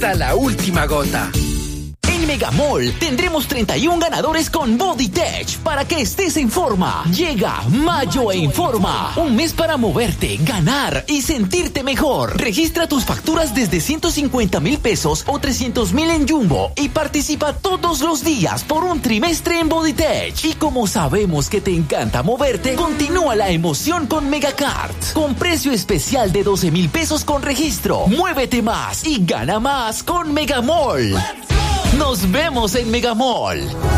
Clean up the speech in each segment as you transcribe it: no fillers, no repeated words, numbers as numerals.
hasta la última gota. En Megamall tendremos 31 ganadores con BodyTech para que estés en forma. Llega Mayo en Forma. Un mes para moverte, ganar y sentirte mejor. Registra tus facturas desde 150,000 pesos o 300,000 en Jumbo y participa todos los días por un trimestre en BodyTech. Y como sabemos que te encanta moverte, continúa la emoción con Megacard. Con precio especial de 12,000 pesos con registro. Muévete más y gana más con Megamall. Nos vemos en Megamall.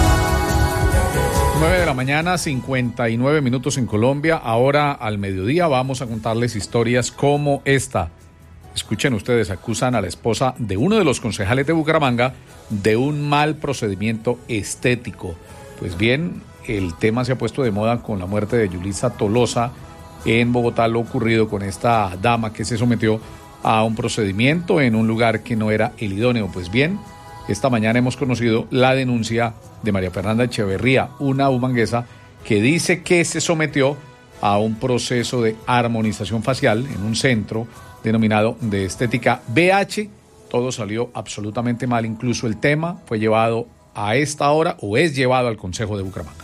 9 de la mañana, 59 minutos en Colombia. Ahora al mediodía vamos a contarles historias como esta. Escuchen ustedes, acusan a la esposa de uno de los concejales de Bucaramanga de un mal procedimiento estético. Pues bien, el tema se ha puesto de moda con la muerte de Yulisa Tolosa en Bogotá, lo ocurrido con esta dama que se sometió a un procedimiento en un lugar que no era el idóneo. Pues bien, esta mañana hemos conocido la denuncia de María Fernanda Echeverría, una bumanguesa que dice que se sometió a un proceso de armonización facial en un centro denominado de estética BH. Todo salió absolutamente mal, incluso el tema fue llevado a esta hora o es llevado al Consejo de Bucaramanga.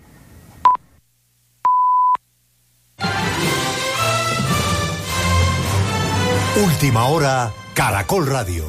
Última hora, Caracol Radio.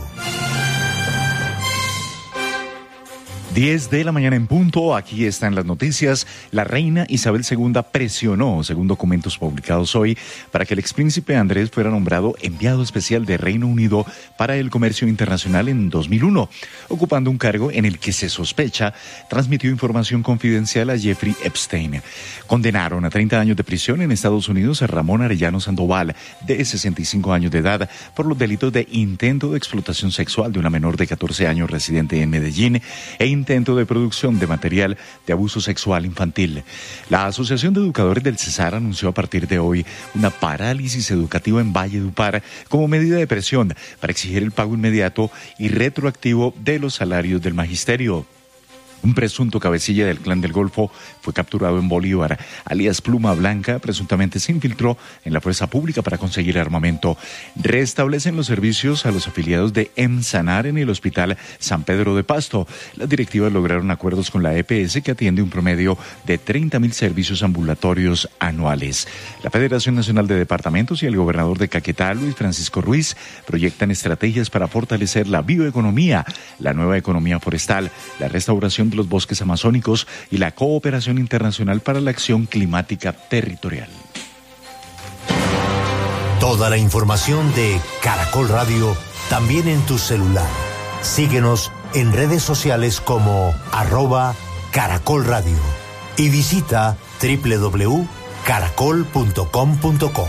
10 de la mañana en punto, aquí están las noticias. La reina Isabel II presionó, según documentos publicados hoy, para que el expríncipe Andrés fuera nombrado enviado especial de Reino Unido para el comercio internacional en 2001, ocupando un cargo en el que se sospecha transmitió información confidencial a Jeffrey Epstein. Condenaron a 30 años de prisión en Estados Unidos a Ramón Arellano Sandoval, de 65 años de edad, por los delitos de intento de explotación sexual de una menor de 14 años residente en Medellín e intento de producción de material de abuso sexual infantil. La Asociación de Educadores del Cesar anunció a partir de hoy una parálisis educativa en Valledupar como medida de presión para exigir el pago inmediato y retroactivo de los salarios del magisterio. Un presunto cabecilla del Clan del Golfo fue capturado en Bolívar, alias Pluma Blanca, presuntamente se infiltró en la fuerza pública para conseguir armamento. Restablecen los servicios a los afiliados de Emsanar en el Hospital San Pedro de Pasto. Las directivas lograron acuerdos con la EPS que atiende un promedio de 30,000 servicios ambulatorios anuales. La Federación Nacional de Departamentos y el gobernador de Caquetá, Luis Francisco Ruiz, proyectan estrategias para fortalecer la bioeconomía, la nueva economía forestal, la restauración de los bosques amazónicos y la cooperación internacional para la acción climática territorial. Toda la información de Caracol Radio también en tu celular. Síguenos en redes sociales como @Caracol Radio y visita www.caracol.com.co.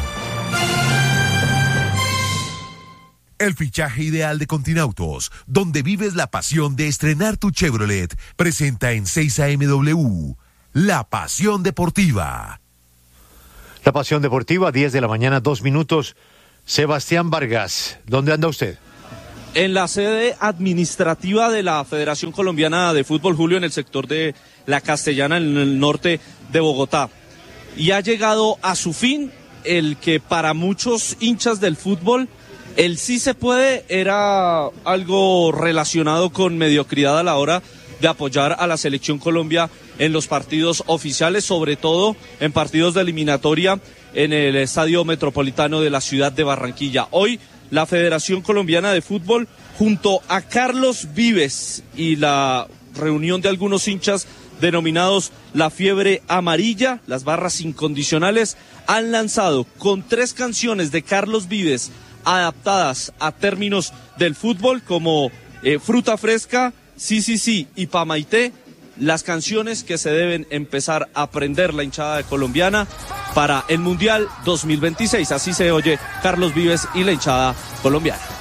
El fichaje ideal de Continautos, donde vives la pasión de estrenar tu Chevrolet, presenta en 6am La Pasión Deportiva. La Pasión Deportiva, 10 de la mañana, 2 minutos. Sebastián Vargas, ¿dónde anda usted? En la sede administrativa de la Federación Colombiana de Fútbol, Julio, en el sector de La Castellana, en el norte de Bogotá. Y ha llegado a su fin el que para muchos hinchas del fútbol, el sí se puede era algo relacionado con mediocridad a la hora de apoyar a la Selección Colombia en los partidos oficiales, sobre todo en partidos de eliminatoria en el Estadio Metropolitano de la ciudad de Barranquilla. Hoy la Federación Colombiana de Fútbol, junto a Carlos Vives y la reunión de algunos hinchas denominados La Fiebre Amarilla, las barras incondicionales, han lanzado con 3 canciones de Carlos Vives adaptadas a términos del fútbol como Fruta Fresca, Sí, sí, sí y Pamaité, las canciones que se deben empezar a aprender la hinchada colombiana para el Mundial 2026. Así se oye Carlos Vives y la hinchada colombiana.